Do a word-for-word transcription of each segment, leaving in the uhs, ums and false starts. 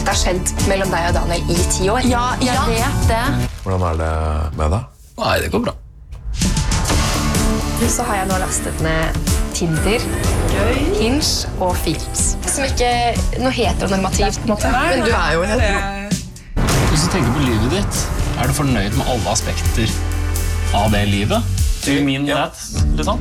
Dette har skjedd mellom deg og Daniel i ti år. Ja, jeg ja. vet det. Hvordan er det med deg? Nei, det går bra. Så har jeg nå lastet ned Tinder, Gøy. Hinge og Feels. Som ikke noe heteronormativt, på en måte. Men du er jo en... Hvis du tenker på livet ditt, er du fornøyd med alle aspekter av det livet? Do you mean that, liksom?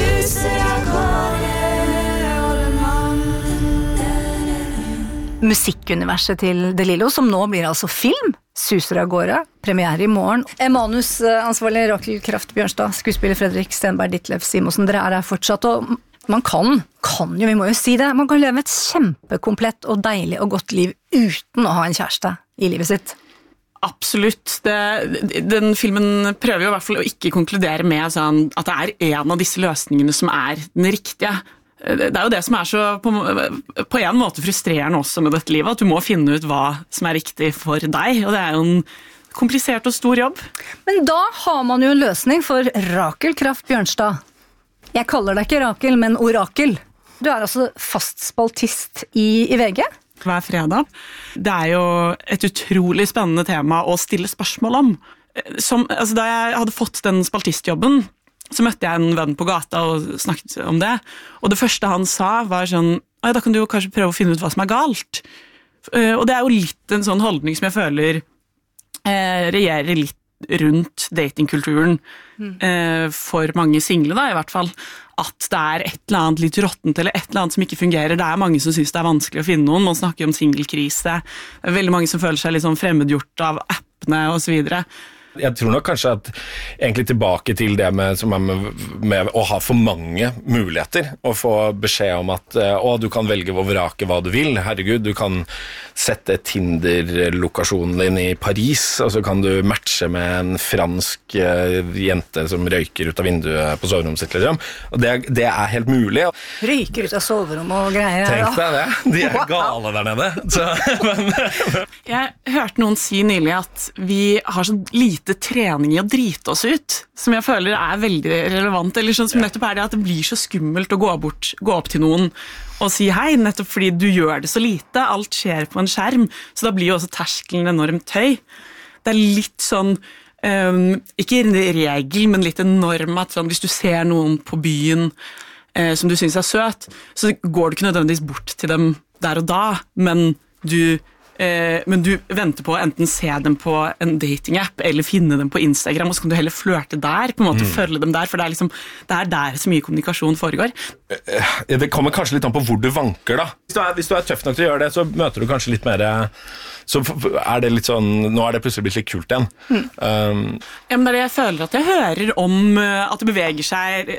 Musikkuniverset til DeLillo, som nå blir altså film, suser av gårde, premiere i morgen. Manusansvarlig Rakel Kraft Bjørnstad, skuespiller Fredrik Stenberg, Ditlev Simonsen, dere er her fortsatt, og man kan, kan jo, vi må jo si det, man kan leve et kjempekomplett og deilig og godt liv uten å ha en kjæreste i livet sitt. Absolutt. Det, den filmen prøver jo i hvert fall å ikke konkludere med sånn, at det er en av disse løsningene som er den riktige. Det er jo det som er så på, på en måte frustrerende også med dette livet, at du må finne ut hva som er riktig for deg, og det er jo en komplisert og stor jobb. Men da har man jo en løsning for Rakel Kraft Bjørnstad. Jeg kaller deg ikke Rakel, men Orakel. Du er altså fast spaltist i, i V G. Hver fredag. Det er jo et utrolig spennende tema å stille spørsmål om. Som, altså, da jeg hadde fått den spaltistjobben, så møtte jeg en venn på gata og snakket om det. Og det første han sa var sånn, da kan du jo kanskje prøve å finne ut hva som er galt. Og det er jo litt en sånn holdning som jeg føler eh, regjerer litt rundt datingkulturen mm. eh, for mange single da, i hvert fall. At det er et eller annet litt råttent eller et eller annet som ikke fungerer. Det er mange som synes det er vanskelig å finne noen. Man snakker om singelkrise. Det er veldig mange som føler seg litt sånn fremmedgjort av appene og så videre. Jeg tror nok kanskje at egentlig tilbake til det med, som er med, med å ha for mange muligheter, og få beskjed om at å, du kan velge å vrake hva du vil. Herregud, du kan sette Tinder-lokasjonen din i Paris, og så kan du matche med en fransk uh, jente som røyker ut av vinduet på soverommet sitt. Liksom. Og det, det er helt mulig. Røyker ut av soverommet og greier. Tenk deg det. De er gale der nede. Så, men, jeg hørte noen si nylig at vi har så lite trening i å drite oss ut, som jeg føler er veldig relevant, eller sånn som nettopp er det at det blir så skummelt å gå, bort, gå opp til noen og si hei, nettopp fordi du gjør det så lite, alt skjer på en skjerm, så da blir jo også terskelen enormt høy. Det er litt sånn, um, ikke en regel, men litt en norm at sånn, hvis du ser noen på byen uh, som du synes er søt, så går du ikke nødvendigvis bort til dem der og da, men du Eh, men du venter på å enten se dem på en dating-app eller finne dem på Instagram, og så kan du heller flørte der, på en måte mm. følge dem der, for det er, liksom, det er der så mye kommunikasjon foregår. Det kommer kanskje litt an på hvor du vanker da. Hvis du er, hvis du er tøff nok til å gjøre det, så møter du kanskje litt mer, så er det litt sånn, nå er det plutselig blitt litt kult igjen. Mm. Um, ja, men det er det jeg føler at jeg hører om at det beveger seg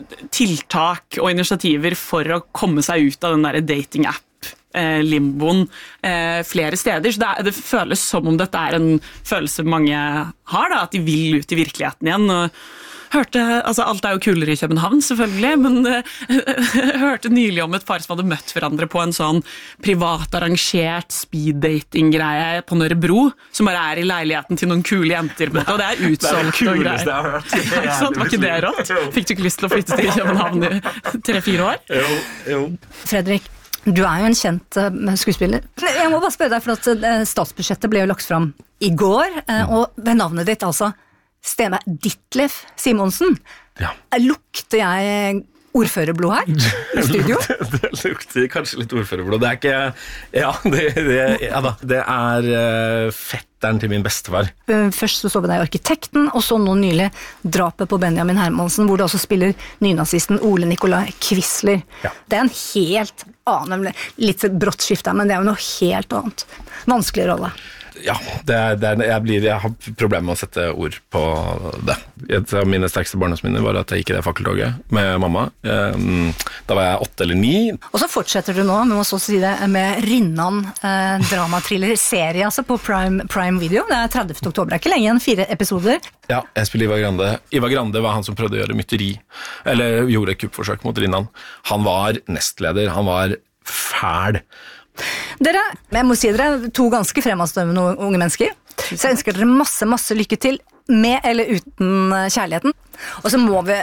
tiltak og initiativer for å komme seg ut av den der dating-app limboen eh, flere steder, så det, er, det føles som om dette er en følelse mange har da, at de vil ut i virkeligheten igjen, og hørte, altså alt er jo kulere i København selvfølgelig, men jeg hørte nylig om et par som hadde møtt hverandre på en sånn privat arrangert speed-dating-greie på Nørrebro, som bare er i leiligheten til noen kule jenter, og det er utsolgt og greier. Det er det kuleste jeg har hørt. Ja, sant? Var ikke det rått? Fikk du ikke lyst til å flytte til København i tre-fire år? Jo, jo. Fredrik, du er jo en kjent uh, skuespiller. Jeg må bare spørre deg, for at uh, statsbudsjettet ble jo lagt frem i går, uh, og ved navnet ditt, altså, Stenberg Ditlev Simonsen. Ja. Lukter jeg ordførerblod her i studio? det, det lukter kanskje litt ordførerblod. Det er ikke... Ja, det, det, ja da. Det er uh, fetteren til min bestefar. Først så så vi deg i Arkitekten, og så nå nylig drapet på Benjamin Hermansen, hvor du også spiller nynazisten Ole Nikolai Quisler. Ja. Det er en helt annen, litt brått skift der, men det er jo noe helt annet. Vanskelig rolle. Ja, det er, det er, jeg, blir, jeg har problemer med å sette ord på det. Et av mine sterkeste barndomsminner var at jeg gikk i det fakkeltoget med mamma. Da var jeg åtte eller ni. Og så fortsetter du nå, vi må så si det, med Rinnan eh, dramatriller-serie altså på Prime, Prime Video. Det er tredivte oktober, det er ikke lenge igjen, fire episoder. Ja, jeg spiller Ivar Grande. Ivar Grande var han som prøvde å gjøre mytteri, eller gjorde et kuppforsøk mot Rinnan. Han var nestleder, han var fæl. Dere, jeg må si dere, to ganske fremadstøvende unge mennesker, så jeg ønsker dere masse, masse lykke til, med eller uten kjærligheten. Og så må vi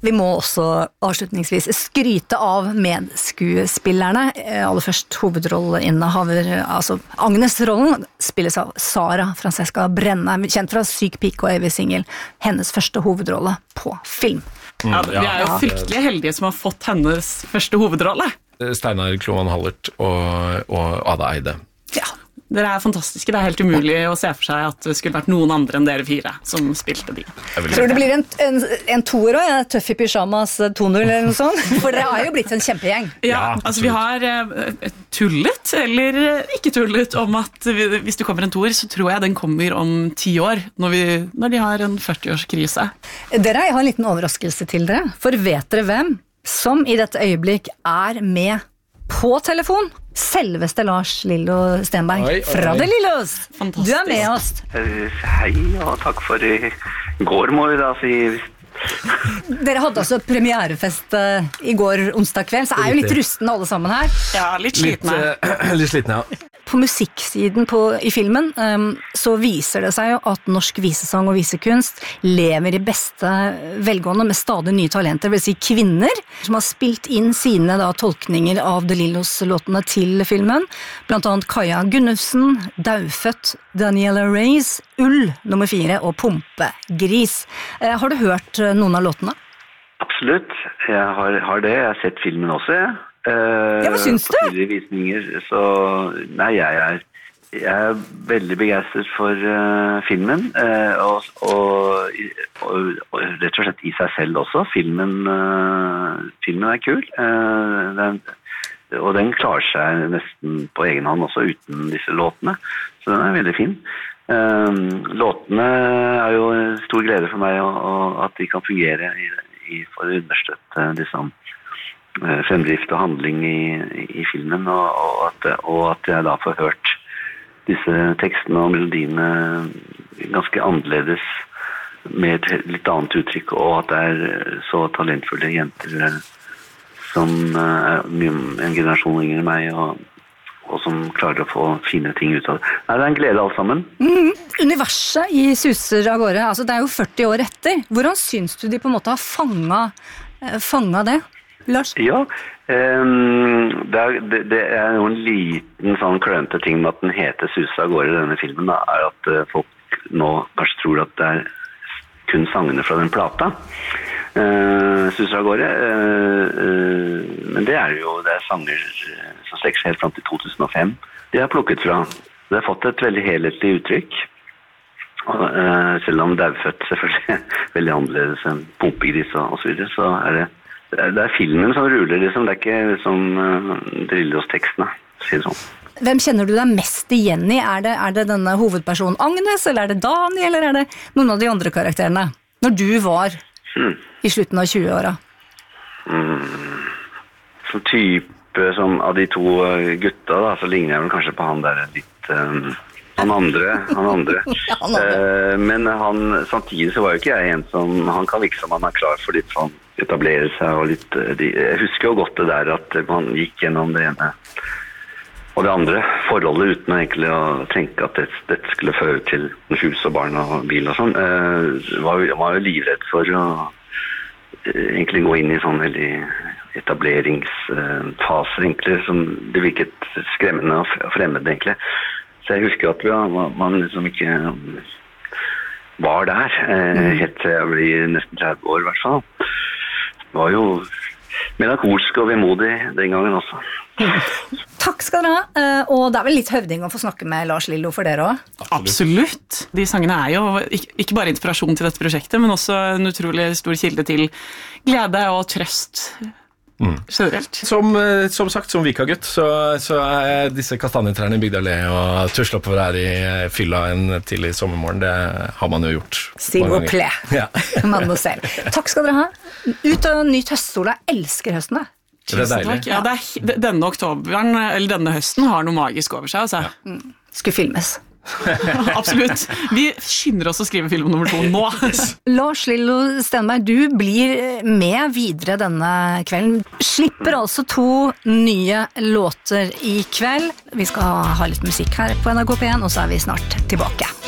Vi må også avslutningsvis skryte av medskuespillerne. Aller først hovedrolleinnehaver, altså Agnes-rollen, spilles av Sara Francesca Brenna, kjent fra Syk pike og evig singel. Hennes første hovedrolle på film. Ja, vi er jo fryktelig heldige som har fått hennes første hovedrolle. Steinar Klovan Hallert og, og Ada Eide. Ja. Dere er fantastiske. Det er helt umulig å se for seg at det skulle vært noen andre enn dere fire som spilte de. Jeg tror det blir en, en, en toer også, ja. Tøff i pyjamas to null eller noe sånt. For dere har jo blitt en kjempegjeng. Ja, ja altså vi har uh, tullet, eller ikke tullet, om at vi, hvis det kommer en toer, så tror jeg den kommer om ti år, når, vi, når de har en førti-årskrise. Dere har en liten overraskelse til dere, for vet dere hvem som i dette øyeblikk er med på telefon? Selveste Lars Lillo Stenberg oi, oi, oi. Fra Det Lillos. Fantastisk. Du er med oss. Hei, og takk for i går, må vi da si. Dere hadde altså premierefest uh, i går onsdag kveld, så er jo litt rusten alle sammen her. Ja, litt slitne. Litt, uh, litt slitne, ja. På musikksiden på, i filmen um, så viser det seg jo at norsk visesang og visekunst lever i beste velgående med stadig nye talenter, det vil si kvinner, som har spilt inn sine da, tolkninger av De Lillos-låtene til filmen, blant annet Kaja Gunnufsen, Daufødt, Daniela Reyes, Ull nummer fire og Pumpegris. Eh, har du hørt noen av låtene? Absolutt, jeg har, har det. Jeg har sett filmen også, jeg. Uh, ja, hva syns du? På tidligere visninger, så nei, jeg er, jeg er veldig begeistret for uh, filmen, uh, og, og, og, og rett og slett i seg selv også. Filmen, uh, filmen er kul, uh, den, og den klarer seg nesten på egen hånd også uten disse låtene, så den er veldig fin. Uh, låtene er jo en stor glede for meg, og, og at de kan fungere i, i, for å understøtte liksom fremdrift og handling i, i filmen, og, og, at, og at jeg da får hørt disse tekstene og melodiene ganske annerledes med et litt annet uttrykk, og at det er så talentfulle jenter som er en generasjon yngre enn meg, og, og som klarer å få fine ting ut av det. Nei, det er en glede alt sammen. Mm, universet i suser av gårde, altså det er jo førti år etter. Hvordan syns du de på en måte har fanget, fanget det? Lars? Ja, um, det, er, det, det er jo en liten sånn klønete ting med at den heter Sus av gårde, denne filmen, da, er at uh, folk nå kanskje tror at det er kun sangene fra den plata. Uh, Sus av gårde, uh, uh, men det er jo det er sanger som strekker seg helt frem til to tusen og fem. De har plukket fra. Det har fått et veldig helhetlig uttrykk. Og, uh, selv om Daufødt selvfølgelig er veldig annerledes enn Pumpegris og, og så videre, så er det Det er filmen som ruler, liksom. Det er ikke liksom uh, Drillos-tekstene, sier det sånn. Hvem kjenner du deg mest igjen i? Er det, er det denne hovedpersonen Agnes, eller er det Dani, eller er det noen av de andre karakterene? Når du var mm. i slutten av tjue-åra. Mm. Sånn type som av de to gutta, da, så ligner jeg vel kanskje på han der litt... Um, Han andre, han andre. ja, han andre. Uh, men han, samtidig så var jo ikke jeg en som, han kan virke som han er klar for litt sånn etablere seg og litt, de, jeg husker jo godt det der at man gikk gjennom det ene og det andre forholdet uten egentlig å tenke at dette, dette skulle føre til hus og barn og bil og sånn. Uh, var, var jo livredd for å uh, egentlig gå inn i sånn veldig etableringsfaser uh, egentlig, som det virket skremmende og fremmed egentlig. Så jeg husker at vi, man liksom ikke var der, eh, helt til jeg ble nesten tretti år i hvert fall. Det var jo melankolsk og vemodig den gangen også. Takk skal dere ha, og det er vel litt høvding å få snakke med Lars Lillo for dere også? Absolutt. De sangene er jo ikke bare inspirasjon til dette prosjektet, men også en utrolig stor kilde til glede og trøst. Mm. Som, som sagt, som vikagutt så, så er disse kastanjetrærne i Bygda Le og tusle oppover her i fylla en tidlig sommermorgen, det har man jo gjort. S'il vous plaît, ja. Mademoiselle. Takk skal dere ha. Ut og nyt høstsol, jeg elsker høsten. Det er deilig. Ja, det er, denne oktoberen, eller denne høsten har noe magisk over seg. Altså. Ja. Mm. Skulle filmes. Absolutt. Vi skynder oss å skrive film nummer to nå. Lars Lillo Stenberg, du blir med videre denne kvelden. Slipper altså to nye låter i kveld. Vi skal ha litt musikk her på N R K P en, og så er vi snart tilbake.